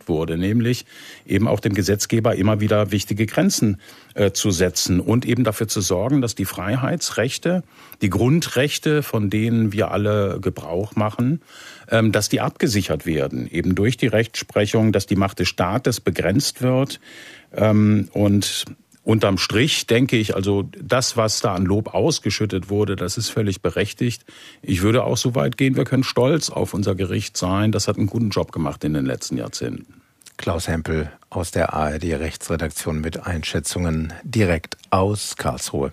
gesagt wurde, nämlich eben auch dem Gesetzgeber immer wieder wichtige Grenzen zu setzen und eben dafür zu sorgen, dass die Freiheitsrechte, die Grundrechte, von denen wir alle Gebrauch machen, dass die abgesichert werden, eben durch die Rechtsprechung, dass die Macht des Staates begrenzt wird. Und unterm Strich denke ich, also das, was da an Lob ausgeschüttet wurde, das ist völlig berechtigt. Ich würde auch so weit gehen, wir können stolz auf unser Gericht sein. Das hat einen guten Job gemacht in den letzten Jahrzehnten. Klaus Hempel aus der ARD-Rechtsredaktion mit Einschätzungen direkt aus Karlsruhe.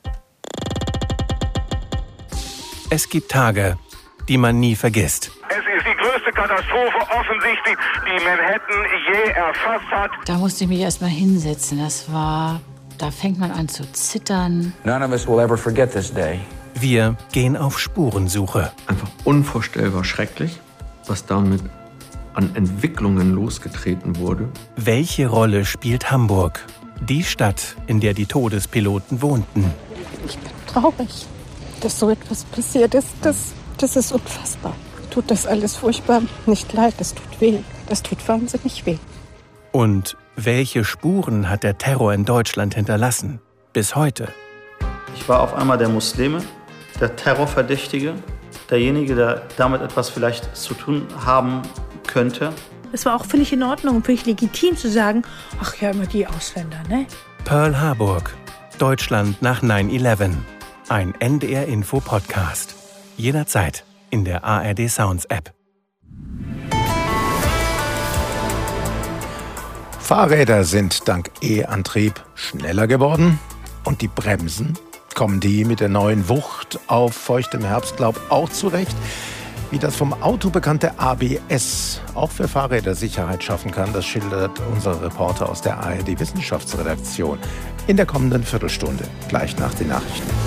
Es gibt Tage, die man nie vergisst. Es ist die größte Katastrophe offensichtlich, die Manhattan je erfasst hat. Da musste ich mich erst mal hinsetzen. Da fängt man an zu zittern. None of us will ever forget this day. Wir gehen auf Spurensuche. Einfach unvorstellbar schrecklich, was damit an Entwicklungen losgetreten wurde. Welche Rolle spielt Hamburg? Die Stadt, in der die Todespiloten wohnten. Ich bin traurig, dass so etwas passiert ist. Das ist unfassbar. Tut das alles furchtbar nicht leid, das tut weh. Das tut wahnsinnig weh. Und welche Spuren hat der Terror in Deutschland hinterlassen? Bis heute. Ich war auf einmal der Muslime, der Terrorverdächtige, derjenige, der damit etwas vielleicht zu tun haben könnte. Es war auch völlig in Ordnung und völlig legitim zu sagen, ach ja, immer die Ausländer, ne? Pearl Harburg. Deutschland nach 9/11. Ein NDR-Info-Podcast. Jederzeit in der ARD Sounds App. Fahrräder sind dank E-Antrieb schneller geworden. Und die Bremsen, kommen die mit der neuen Wucht auf feuchtem Herbstlaub auch zurecht? Wie das vom Auto bekannte ABS auch für Fahrräder Sicherheit schaffen kann, das schildert unser Reporter aus der ARD Wissenschaftsredaktion in der kommenden Viertelstunde, gleich nach den Nachrichten.